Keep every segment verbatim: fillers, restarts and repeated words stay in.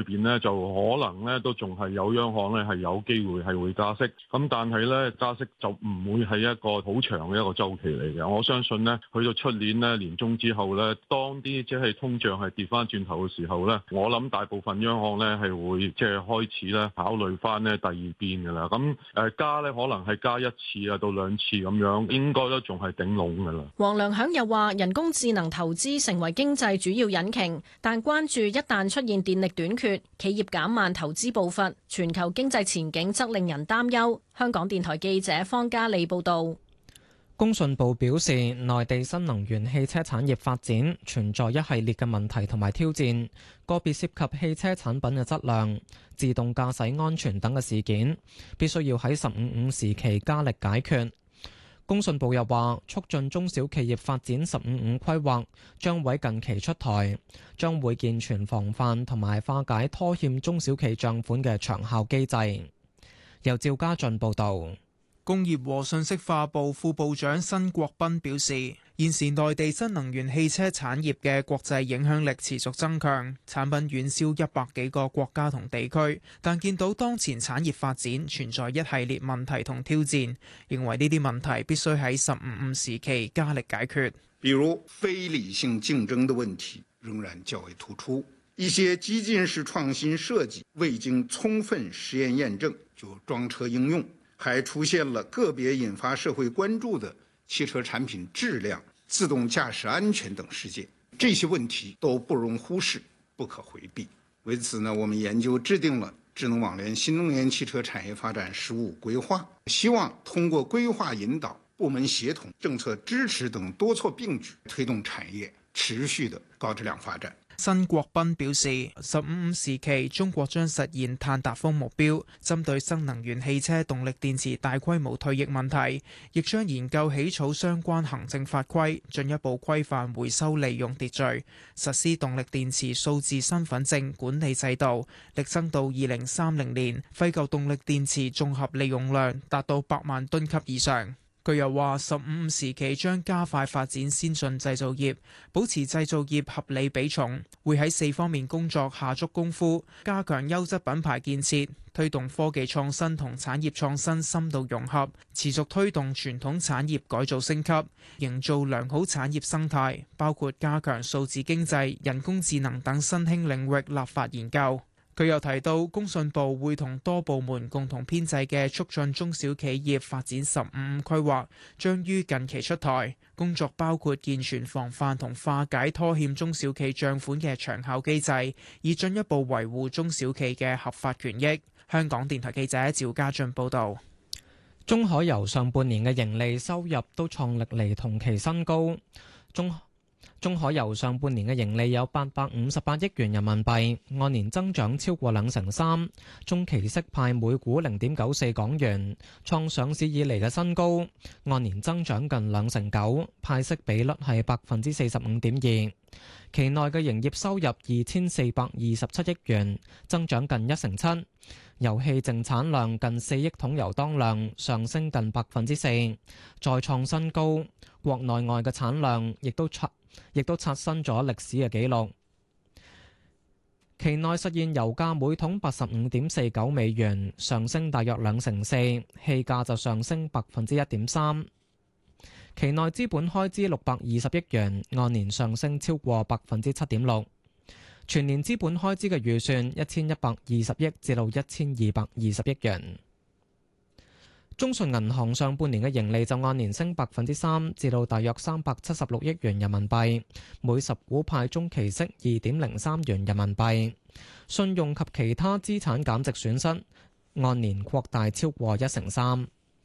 邊呢，就可能呢都仲係有央行呢係有機會係會加息。咁但係呢，加息就唔會係一個好長嘅一個週期嚟嘅。我相信呢，去到出年呢年中之後呢，當啲即係通脹係跌翻轉頭嘅時候呢，我諗大部分央行呢係會即係開始呢考慮翻呢第二邊㗎啦。咁誒加呢可能係加一次啊到兩次咁樣，應該都仲係頂籠㗎啦。 黃良響又話：人工智能投資成為經濟主要引擎，但關注一旦出現電力短缺，企業減慢投資步伐，全球經濟前景則令人擔憂。香港電台記者方嘉利報導。 工信部表示，內地新能源汽車產業發展存在一系列嘅問題同埋挑戰，個別涉及汽車產品嘅質量、自動駕駛安全等嘅事件，必須要喺十五五時期加力解決。工信部又話，促進中小企業發展十五五規劃將會近期出台，將會健全防範同埋化解拖欠中小企帳款嘅長效機制。由趙家俊報導。 工業和信息化部副部長辛國斌表示，現時內地新能源汽車產業嘅國際影響力持續增強，產品遠銷一百幾個國家同地區，但見到當前產業發展存在一系列問題同挑戰，認為呢啲問題必須喺十五五時期加力解決。 比如非理性競爭的問題仍然較為突出，一些激進式創新設計未經充分實驗驗證就裝車應用，還出現了個別引發社會關注的汽車產品質量、自動駕駛安全等事件，這些問題都不容忽視，不可回避。為此呢，我們研究制定了智能網聯新能源汽車產業發展“十五”規劃，希望通過規劃引導、部門協同、政策支持等多措並舉，推動產業持續的高質量發展。 辛國斌表示，十五五時期中國將實現碳達峰目標，針對新能源汽車動力電池大規模退役問題，亦將研究起草相關行政法規，進一步規範回收利用秩序，實施動力電池數字身份證管理制度，力爭到二零三零年廢舊動力電池綜合利用量達到百萬噸級以上。佢又話：十五五時期將加快發展先進製造業，保持製造業合理比重，會喺四方面工作下足功夫，加強優質品牌建設，推動科技創新同產業創新深度融合，持續推動傳統產業改造升級，營造良好產業生態，包括加強數字經濟、人工智能等新興領域立法研究。佢又提到，工信部會同多部門共同編製嘅促進中小企業發展十五五規劃，將於近期出台。工作包括健全防範同化解拖欠中小企帳款嘅長效機制，以進一步維護中小企嘅合法權益。香港電台記者趙家俊報導。 中海油上半年嘅盈利收入都創歷嚟同期新高。中中海油上半年嘅盈利有八百五十八億元人民幣，按年增長超過兩成三，中期息派每股零點九四港元，創上市以嚟嘅新高，按年增長近兩成九，派息比率係百分之四十五點二。期內嘅營業收入二千四百二十七億元，增長近一成七，油氣淨產量近四億桶油當量，上升近百分之四，再創新高。國內外嘅產量亦都刷亦都刷新咗歷史嘅紀錄。期內實現油價每桶八十五點四九美元，上升大約兩成四，氣價就上升百分之一點三。期內資本開支六百二十億元，按年上升超過百分之七點六。全年資本開支嘅預算一千一百二十億至到一千二百二十億元。中信銀行上半年嘅盈利就按年升百分之三，至到大約三百七十六億元人民幣，每十股派中期息二點零三元人民幣。信用及其他資產減值損失按年擴大超過一成三。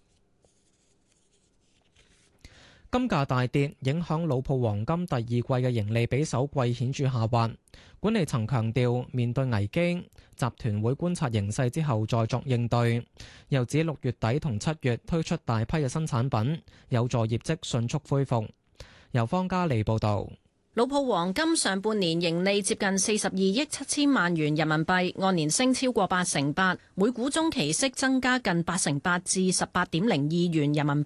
金價大跌，影響老鋪黃金第二季嘅盈利比首季顯著下滑。管理層強調，面對危機，集團會觀察形勢之後再作應對。又指六月底同七月推出大批嘅新產品，有助業績迅速恢復。由方嘉利報導。 老鋪黃金上半年盈利接近四十二億七千萬元人民幣，按年升超過八成八，每股中期息增加近八成八至十八點零二元人民幣。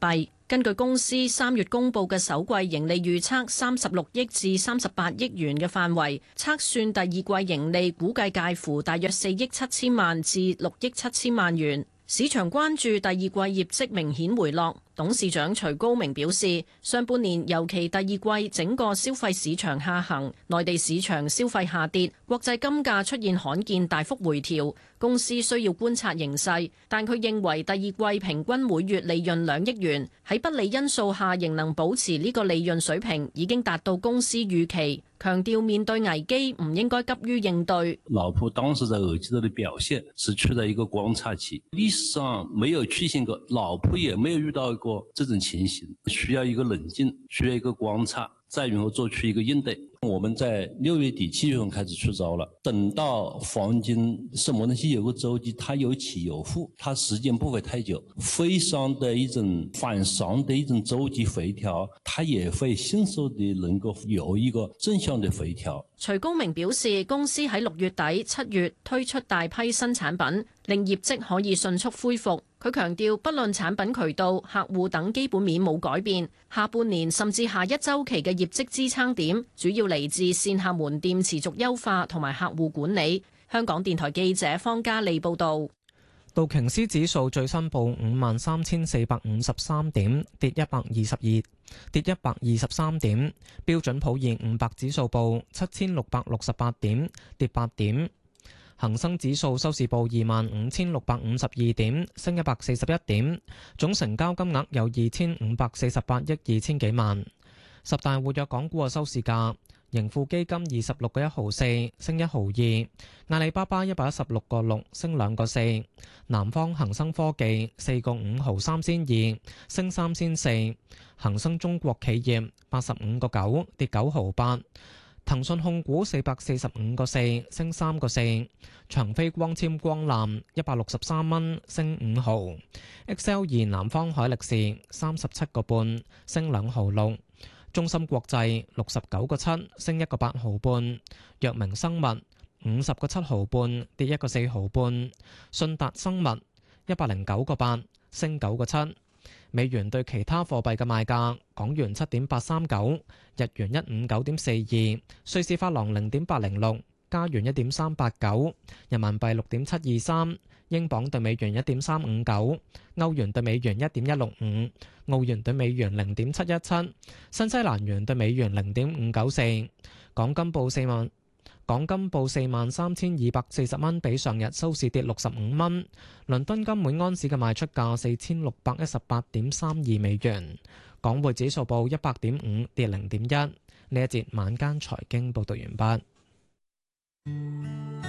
根據公司三月公佈嘅首季盈利預測三十六億至三十八億元嘅範圍，測算第二季盈利估計介乎大約四億七千萬至六億七千萬元。市場關注第二季業績明顯回落。董事長徐高明表示，上半年尤其第二季整個消費市場下行，內地市場消費下跌，國際金價出現罕見大幅回調，公司需要觀察形勢。但佢認為第二季平均每月利潤兩億元，喺不利因素下仍能保持呢個利潤水平，已經達到公司預期。強調面對危機唔應該急於應對。 老鋪當時在二季度的表現是處在一個觀察期，歷史上沒有出現過，老鋪也沒有遇到過這種情形，需要一個冷靜，需要一個觀察，再然後做出一個應對。我們在六月底七月份開始出招了，等到黃金什麼東西有個週期，它有起有伏，它時間不會太久，非常的一種反常的一種週期回調，它也會迅速地能夠有一個正向的回調。 徐高明表示，公司喺六月底、七月推出大批新產品，令業績可以迅速恢復。佢強調，不論產品渠道、客戶等基本面冇改變，下半年甚至下一週期嘅業績支撐點，主要嚟自線下門店持續優化同埋客戶管理。香港電台記者方嘉利報導。 道瓊斯指數最新報五萬三千四百五十三點，跌一百二十二，跌一百二十三點。標準普爾五百指數報七千六百六十八點，跌八點。恒生指數收市報二萬五千六百五十二點，升一百四十一點。總成交金額有二千五百四十八億二千幾萬。十大活躍港股嘅收市價。盈富基金二十六個一毫四，升一毫二；阿里巴巴一百一十六個六，升兩個四；南方恒生科技四個五毫三仙二，升三仙四；恒生中國企業八十五個九，跌九毫八；騰訊控股四百四十五個四，升三個四；長飛光纖光纜一百六十三蚊，升五毫；X L 二南方海力士三十七個半，升兩毫六。中芯國際六十九個七，升一個八毫半；藥明生物五十個七毫半，跌一個四毫半；信達生物一百零九個八，升九個七。美元對其他貨幣嘅賣價：港元七點八三九，日元一五九點四二，瑞士法郎零點八零六，加元一點三八九，人民幣六點七二三。英鎊對美元一點三五九，歐元對美元一點一六五，澳元對美元零點七一七，新西蘭元對美元零點五九四。港金報四萬，港金報四萬三千二百四十蚊，比上日收市跌六十五蚊。倫敦金每安士嘅賣出價四千六百一十八點三二美元。港匯指數報一百點五，跌零點一。呢一節晚間財經報道完畢。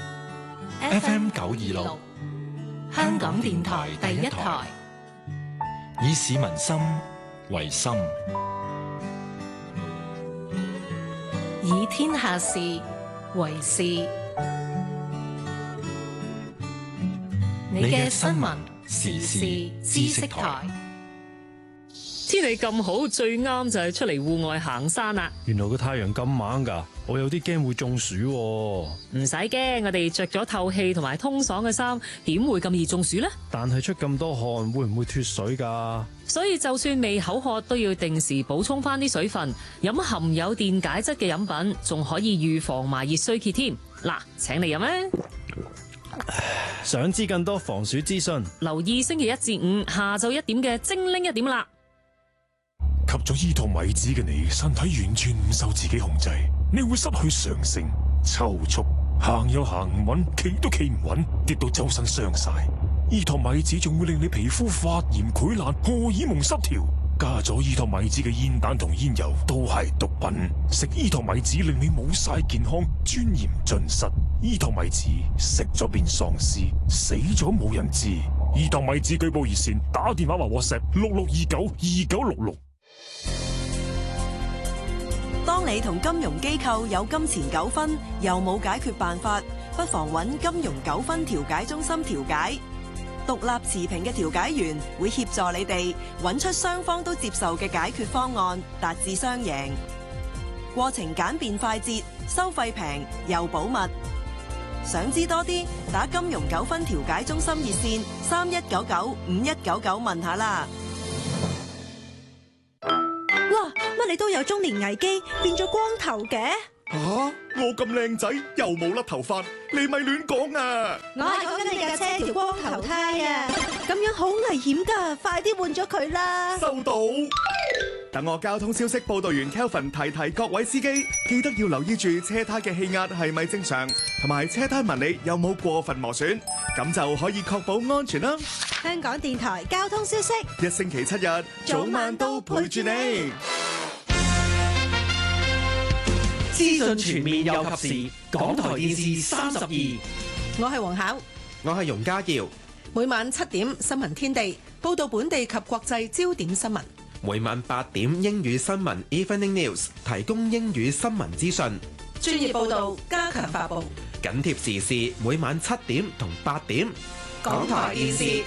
F M 九二六。香港電台第一台，以市民心為心， 以天下事為事。你嘅新聞時事知識台。 天氣咁好，最啱就係出嚟戶外行山啦！ 原來個太陽咁猛噶，我有啲驚會中暑喎。 唔使驚，我哋着咗透氣同埋通爽嘅衫，點會咁易中暑呢？ 但係出咁多汗，會唔會脫水噶？ 所以就算未口渴，都要定時補充翻啲水分，飲含有電解質嘅飲品，仲可以預防埋熱衰竭添。嗱，請你飲啊！ 想知更多防暑資訊， 留意星期一至五下晝一點嘅精靈一點啦。 吸咗依托米子嘅你，身體完全唔受自己控制，你會失去常性、抽搐，行又行唔穩，企都企唔穩，跌到周身傷晒。依托米子仲會令你皮膚發炎、潰爛、荷爾蒙失調。加咗依托米子嘅煙彈同煙油都係毒品。食依托米子令你冇晒健康，尊嚴盡失。依托米子食咗變喪屍，死咗冇人知。依托米子舉報熱線，打電話或 WhatsApp 六六二九二九六六。 當你同金融機構有金錢糾紛，又冇解決辦法，不妨揾金融糾紛調解中心調解。獨立持平嘅調解員會協助你哋揾出雙方都接受嘅解決方案，達至雙贏。過程簡便快捷，收費平又保密。想知多啲，打金融糾紛調解中心熱線三一九九五一九九問下啦。 你都有中年危機，變咗光頭嘅？ 吓、啊！我咁靚仔又冇甩頭髮，你咪亂講啊！ 我係講緊你架車條光頭胎啊！咁樣好危險噶，快啲換咗佢啦！ 收到。等我交通消息報道員 Kelvin 提提各位司機，記得要留意住車胎嘅氣壓係咪正常，同埋車胎紋理有冇過分磨損，咁就可以確保安全啦。 香港電台交通消息， 一星期七日早晚都陪住你。 資訊全面又及時，港台電視三十二。 我係黃巧， 我係容家耀。 每晚七點新聞天地報道本地及國際焦點新聞。 每晚八點英語新聞 Evening News 提供英語新聞資訊， 專業報道加強發布， 緊貼時事。每晚七點同八點， 港台電視